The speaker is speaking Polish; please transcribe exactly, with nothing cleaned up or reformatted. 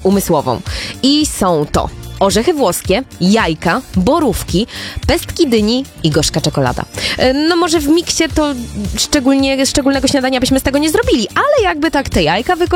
umysłową. I są to orzechy włoskie, jajka, borówki, pestki dyni i gorzka czekolada. No może w miksie to szczególnie, szczególnego śniadania byśmy z tego nie zrobili, ale jakby tak te jajka wykorzystać,